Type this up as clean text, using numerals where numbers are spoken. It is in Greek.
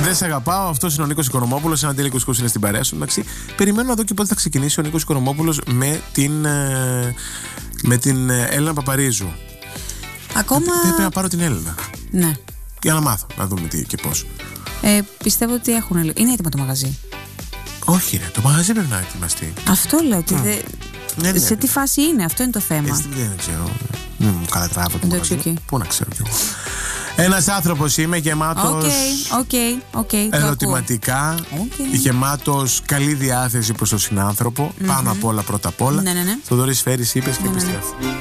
Δεν σε αγαπάω, αυτός είναι ο Νίκος Οικονομόπουλος. Ένα τέλειο κουσκούς είναι στην παρέα σου. Εντάξει, περιμένω να δω και πότε θα ξεκινήσει ο Νίκος Οικονομόπουλος με την Έλληνα Παπαρίζου. Ακόμα. Πρέπει να πάρω την Έλληνα. Ναι. Για να μάθω, να δούμε τι και πώς. Πιστεύω ότι έχουν. Είναι έτοιμο το μαγαζί. Όχι, ρε, το μαγαζί πρέπει να ετοιμαστεί. Αυτό λέω. Ότι Ναι. σε τι φάση είναι, αυτό είναι το θέμα. Δεν ξέρω. Μην μου καλατράβω το μαγαζί. Okay. Πού να ξέρω κι εγώ. Ένας άνθρωπος είμαι γεμάτος ερωτηματικά, γεμάτος καλή διάθεση προς τον συνάνθρωπο, πάνω απ' όλα πρώτα απ' όλα. Ναι. Θοδωρής Φέρης είπες και επιστρέφω.